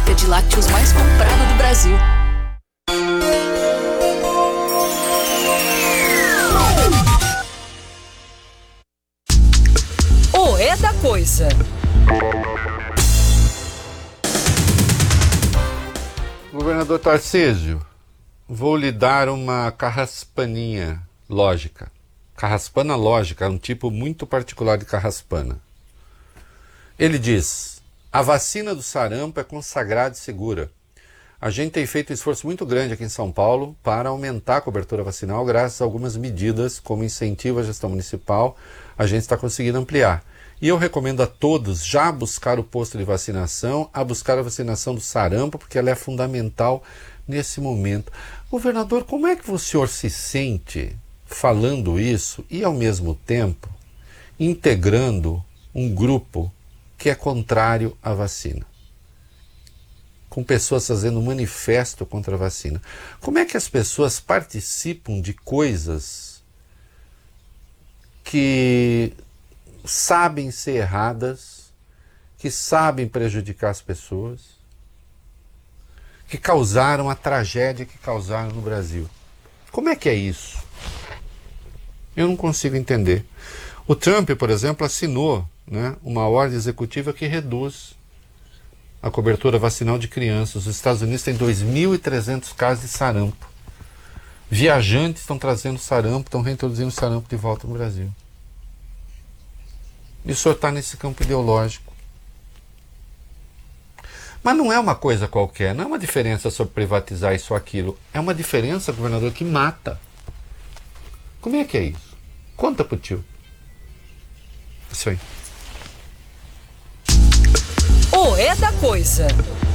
marca de lácteos mais comprada do Brasil. O É da Coisa. Governador Tarcísio, vou lhe dar uma carraspaninha lógica. Carraspana lógica é um tipo muito particular de carraspana. Ele diz: a vacina do sarampo é consagrada e segura. A gente tem feito um esforço muito grande aqui em São Paulo para aumentar a cobertura vacinal graças a algumas medidas, como incentivo à gestão municipal, a gente está conseguindo ampliar. E eu recomendo a todos já buscar o posto de vacinação, a buscar a vacinação do sarampo, porque ela é fundamental nesse momento. Governador, como é que o senhor se sente falando isso e, ao mesmo tempo, integrando um grupo que é contrário à vacina? Com pessoas fazendo um manifesto contra a vacina. Como é que as pessoas participam de coisas que sabem ser erradas, que sabem prejudicar as pessoas, que causaram a tragédia que causaram no Brasil? Como é que é isso? Eu não consigo entender. O Trump, por exemplo, assinou, uma ordem executiva que reduz a cobertura vacinal de crianças. Os Estados Unidos têm 2.300 casos de sarampo. Viajantes estão trazendo sarampo, estão reintroduzindo sarampo de volta no Brasil. E o senhor está nesse campo ideológico. Mas não é uma coisa qualquer, não é uma diferença sobre privatizar isso ou aquilo. É uma diferença, governador, que mata. Como é que é isso? Conta pro tio. Isso aí. O É da Coisa.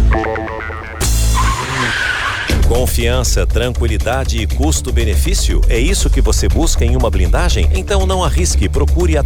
Confiança, tranquilidade e custo-benefício? É isso que você busca em uma blindagem? Então não arrisque, procure a